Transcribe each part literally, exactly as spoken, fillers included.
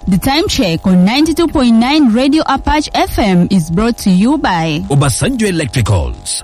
The time check on ninety-two point nine Radio Apache F M is brought to you by Obasanjo Electricals.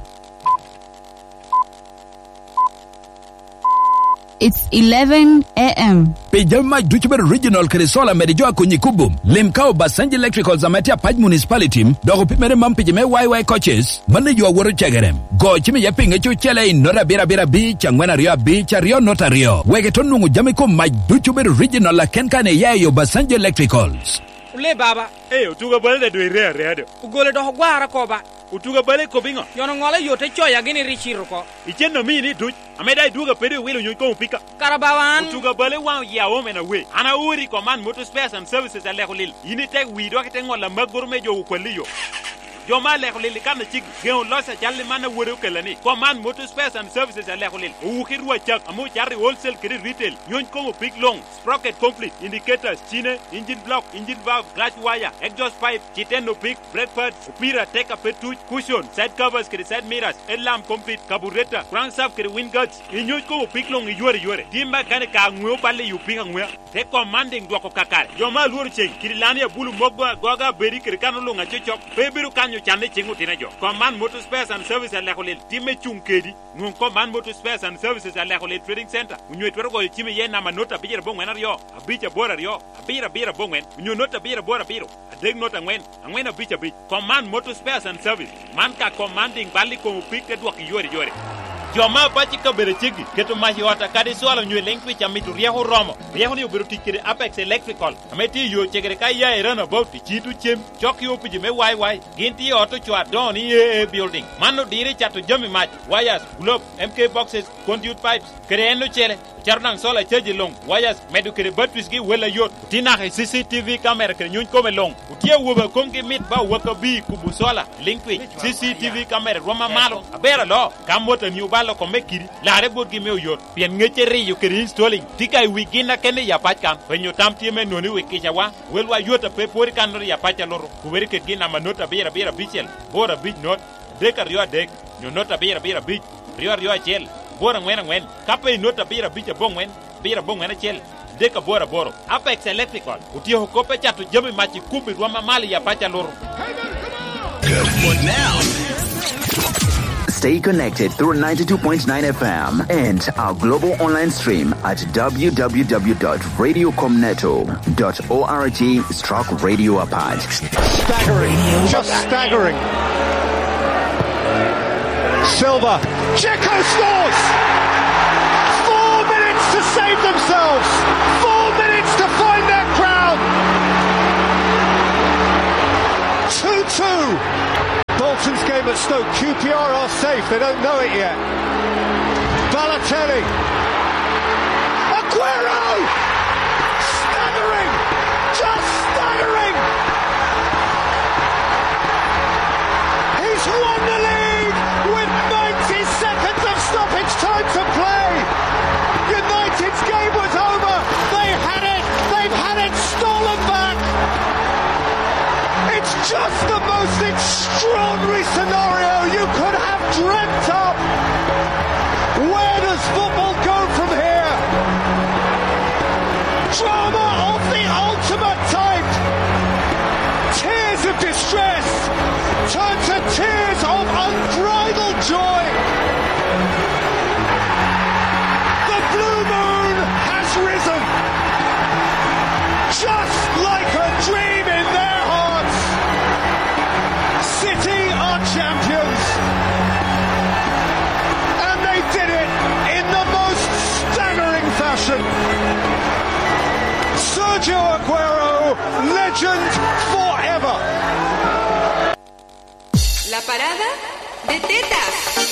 It's eleven a.m. Pejama Duchber Regional Kresola Medijoa Kunyikubum. Limkao Obasanjo Electricals Amatia Paj Municipality. Dogo Pimere Mampijame Y Y coaches. Manajua Woro Chagarem. Go Chimi Yapinga Chuchele in Nora Bira Bira Beach and Rio Beach Rio Notario. Wegetonungu Jamiko Maj Duchber Regional Kenkane Yayo Obasanjo Electricals. Ule baba, eh utuga bale do ire ire. Ugole do gwara ko ba. Utuga bale ko bingo. Yono ngole yote choya gini richiro ko. Icheno mini du. Ameda duga pede wilo nyuko pika. Karabawan. Utuga bale wan ya women away. Ana uri command motor spares and services ale kolil. Yini tek wi do kete ngola magurme jo ukwaliyo. Yo ma le kolil kan chik gen losa challe mana wore kelani. Command motor spares and services ale kolil. Ukirwa chak amu chari wholesale kiri retail. Nyon ko big long sprocket complete indicators chine engine block engine valve clutch wire exhaust pipe chiteno pick brake pads upira take a petu cushion side covers kiri side mirrors headlamp complete carburetor crankshaft kiri wind guards inyo ko big long yore yore timba kane ka ngwe balle yupinga ngwe te commanding dwako kakare yo ma luru che kiri lani ya bulu mogwa goga beri kiri kanolo nga chechok bebiru kanyo chande chingu tinajo command motor spares and services ale kolel timme chunkedi nun command motor spares and services ale kolel trading center unyo twero ko chimi yena manota bijere bongwena yo abicha bora yo abira bira bongwen unyo nota bira bora biro adeg nota ngwen ngwen abicha bich command motor spares and service man ka commanding bali ko pick te dwak yore yore Joma pachi ka bere chigi keto mahi wata kade swala nywe lengwi cha mitu riaho romo riaho ni uberu tikire Apex Electrical ameti yo chegere ka ya erana about chitu chem choki opiji me wai wai ginti auto chwa don e building mano dire chato jami match wires globe M K boxes conduit pipes kreno chele charnang sola cheji long wires medu kere batwis gi wela yot tina C C T V camera kere nyun kome long utie woba kongi mit ba waka bi kubu sola linkwi C C T V camera roma malo abera lo kamota ni ubalo ko mekiri la rebo gi me yot pien ngechere yu kere installing tikai wigina kene ya patkan penyo tamti me noni wikisha wa welwa yota pe pori kanor ya pacha loro kuberi ke gina manota bera bera bichel bora big not deka rio dek nyo nota bera bera bich rio rio chel bora ngwen ngwen kape nota bira bicha bongwen bira bongwen chel deka bora boro Apex Electrical utio kope chatu jami machi kubi rwama mali ya pacha loro. Good. But now stay connected through ninety-two point nine F M and our global online stream at w w w dot radio comneto dot org stroke radio apart. Staggering, just staggering. Silva, Checo scores! Four minutes to save themselves! Four minutes to find their crown! two two! Bolton's game at Stoke, Q P R are safe, they don't know it yet. Balotelli! Aguero! Staggering! Just staggering! He's won the league! With ninety seconds of stoppage time to play, United's game was over. They had it. They've had it stolen back. It's just the most extraordinary scenario you could have dreamt up. Where does football go from here? Drama of the ultimate type. Tears of distress turn to tears of unbridled joy. The blue moon has risen, just like a dream in their hearts. City are champions, and they did it in the most staggering fashion. Sergio Aguero, legend forever. La parada de tetas.